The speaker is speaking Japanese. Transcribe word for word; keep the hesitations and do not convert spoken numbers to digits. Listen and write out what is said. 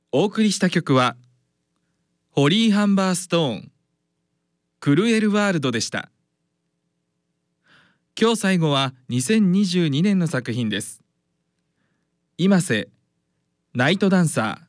お送りした曲はホリー・ハンバーストーン、クルエル・ワールドでした。今日最後はにせんにじゅうにねんの作品です。今瀬ナイトダンサー。